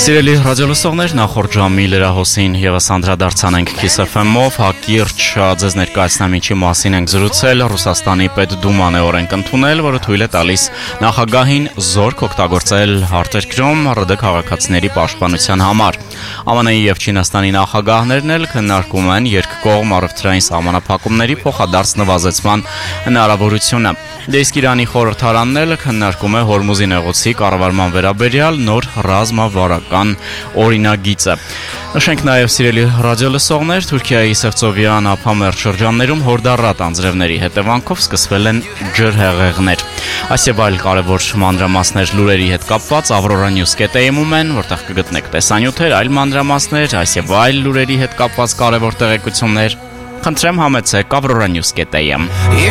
Սիրելի ռադիոլսողներ, նախորդ ժամի լրահոսին եւս անդրադարձանենք Kiss FM-ով, հակիրճ ձեզ ներկայացնեմ ինչի մասին ենք զրուցել։ Ռուսաստանի Պետդուման է օրենք ընդունել, որը թույլ է տալիս նախագահին զորք օգտագործել արտերկրում ՌԴ քաղաքացիների պաշտպանության համար։ ԱՄՆ-ի եւ Չինաստանի նախագահներն էլ քննարկում են երկկողմ առևտրային սահմանափակումների փոխադարձ նվազեցման հնարավորությունը։ Դե իսկ Իրանի խորհրդարանն էլ քննարկում է Հորմուզի նեղուցի կառավարման վերաբերյալ նոր ռազմավարական օրինագիծը։ Նշենք նաև սիրելի ռադիոլսողներ, Թուրքիայի Սևծովյան ափամերձ շրջաններում հորդառատ անձրևների հետևանքով սկսվել են ջրհեղեղներ։ Այս եւ այլ կարևոր մանրամասներ լուրերի հետ կապված Aurora-News.am-ում են, որտեղ կգտնեք տեսանյութեր, այլ մանրամասներ, այս եւ այլ լուրերի հետ կապված կարևոր տեղեկություններ։ Խնդրեմ համեցեք Aurora-News.am.